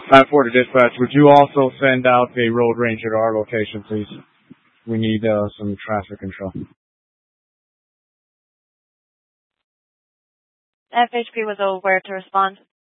940 dispatch, would you also send out a road ranger to our location, please? We need some traffic control. FHP was aware to respond.